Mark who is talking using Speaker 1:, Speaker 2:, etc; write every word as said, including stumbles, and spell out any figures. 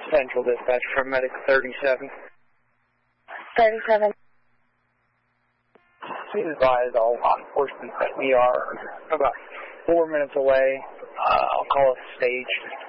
Speaker 1: Central Dispatch from Medic thirty-seven.
Speaker 2: thirty-seven.
Speaker 1: Please advise all law enforcement that we are about four minutes away. Uh, I'll call it staged.